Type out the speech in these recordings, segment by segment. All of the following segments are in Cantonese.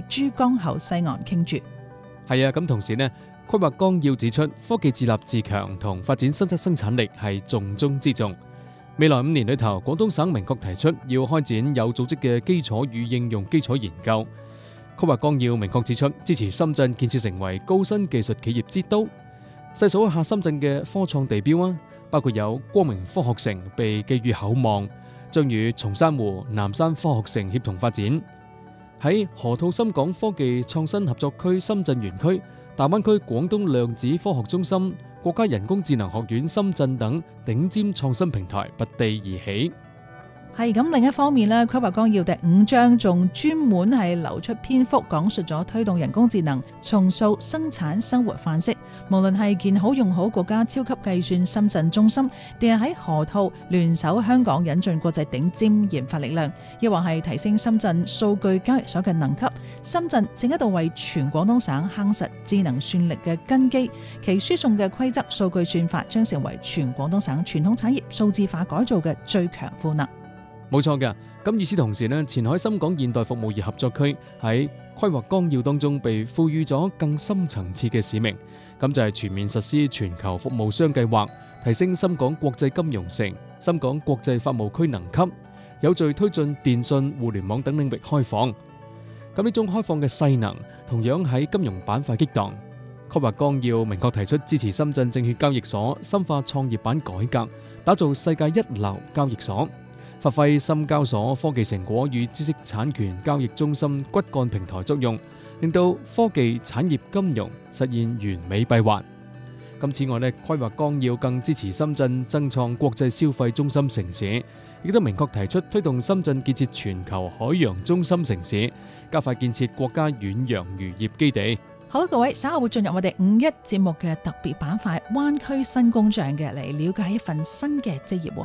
珠江口西岸傾住。 係啊，咁同時呢，規劃綱要指出，科技自立自強同發展新質生產力係重中之重。未來5年裏頭，廣東省明確提出要開展有組織嘅基礎與應用基礎研究。規劃綱要明確指出，支持深圳建設成為高新技術企業之都。細數一下深圳嘅科創地標啊，包括有光明科學城被寄予厚望，將與松山湖、南山科學城協同發展。喺河套深港科技創新合作區深圳園區、大灣區廣東量子科學中心、國家人工智能學院深圳等頂尖創新平台拔地而起。 係咁，另一方面呢，規劃綱要第5章仲專門係留出篇幅講述咗推動人工智能重塑生產生活範式，無論係建好用好國家超級計算深圳中心，定係喺河套聯手香港引進國際頂尖研發力量，亦或係提升深圳數據交易所嘅能級。深圳正喺度為全廣東省夯實智能算力嘅根基，其輸送嘅規則數據算法將成為全廣東省傳統產業數字化改造嘅最強賦能。 冇錯嘅，咁與此同時呢，前海深港現代服務業合作區喺規劃綱要當中被賦予咗更深層次嘅使命，咁就係全面實施全球服務商計劃，提升深港國際金融城、深港國際法務區能級，有序推進電信、互聯網等領域開放。咁呢種開放嘅勢能，同樣喺金融板塊激盪。規劃綱要明確提出支持深圳證券交易所深化創業板改革，打造世界一流交易所。發揮深交所科技成果與知識產權交易中心骨幹平台作用，令到科技產業金融實現完美閉環。咁此外呢，規劃綱要更支持深圳爭創國際消費中心城市，亦都明確提出推動深圳建設全球海洋中心城市，加快建設國家遠洋漁業基地。 好啦，各位，稍後會進入我哋5.1節目嘅特別板塊灣區新工匠嘅，嚟了解一份新嘅職業。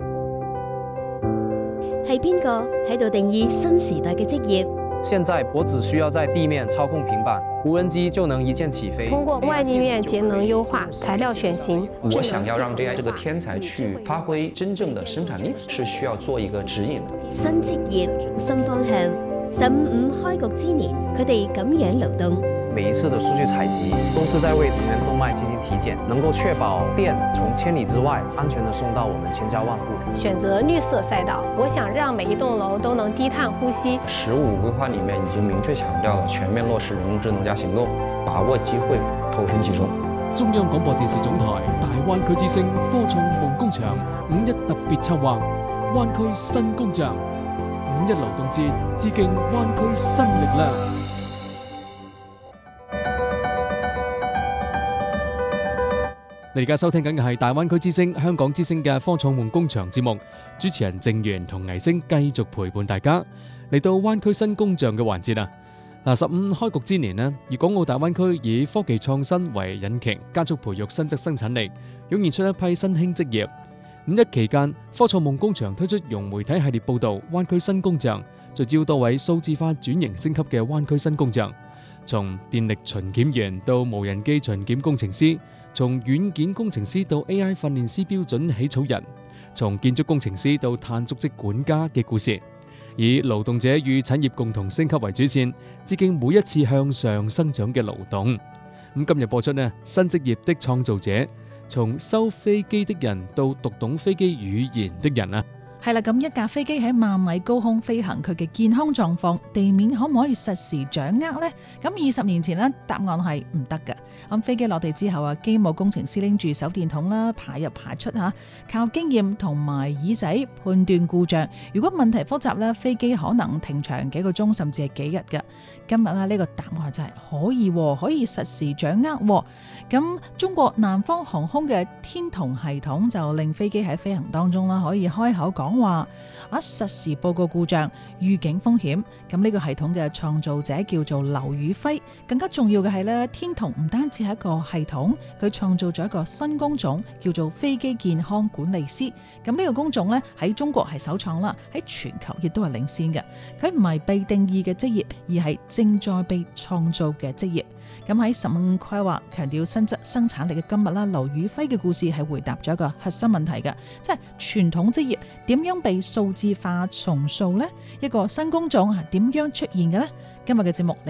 係邊個喺度定義新時代嘅職業？ 現在我只需要在地面操控平板，無人機就能一鍵起飛。 通過外立面節能優化、材料選型， 我想要讓這個天才去發揮真正的生產力，是需要做一個指引的。 新職業、新方向，15開局之年，佢哋咁樣流動。 每一次的數據採集，都是在為人員動脈進行體檢，能夠確保電從千里之外安全地送到我們千家萬戶。 選擇綠色賽道，我想讓每一棟樓都能低碳呼吸。 15規劃裡面已經明確強調了全面落實人工智能加行動，把握機會，投身其中。 中央廣播電視總台大灣區之聲科創夢工場5.1特別策劃灣區新工匠5.1勞動節，致敬灣區新力量。你而家收聽緊嘅係大灣區之聲、香港之聲嘅科創夢工場節目，主持人鄭源同倪星繼續陪伴大家嚟到灣區新工匠嘅環節啊！15開局之年呢，粵港澳大灣區以科技創新為引擎，加速培育新質生產力，湧現出一批新興職業。5.1期間，科創夢工場推出融媒體系列報道《灣區新工匠》，聚焦多位數字化轉型升級嘅灣區新工匠，從電力巡檢員到無人機巡檢工程師，從軟件工程師到 AI 訓練師標準起草人，從建築工程師到碳足跡管家嘅故事，以勞動者與產業共同升級為主線，致敬每一次向上生長嘅勞動。咁今日播出呢，新職業的創造者，從修飛機的人到讀懂飛機語言的人啊！ 係啦，咁一架飛機喺萬米高空飛行，佢嘅健康狀況，地面可唔可以實時掌握呢？咁20年前呢，答案係唔得㗎。咁飛機落地之後啊，機務工程師拎住手電筒啦，排入排出嚇，靠經驗同埋耳仔判斷故障。如果問題複雜咧，飛機可能停長幾個鐘，甚至係幾日㗎。今日呢個答案就係可以實時掌握。咁中國南方航空嘅天童系統就令飛機喺飛行當中啦，可以開口講話，實時報告故障、預警風險。咁呢個系統嘅創造者叫做劉宇輝。更加重要嘅係咧，天童唔單止係一個系統，佢創造咗一個新工種，叫做飛機健康管理師。咁呢個工種咧喺中國係首創啦，喺全球亦都係領先嘅。佢唔係被定義嘅職業，而係正在被創造嘅職業。咁喺15規劃強調新質生產力嘅今日啦，劉宇輝嘅故事係回答咗一個核心問題嘅，即係傳統職業點樣被數字化重塑呢？一個新工種係點樣出現嘅呢？今日嘅節目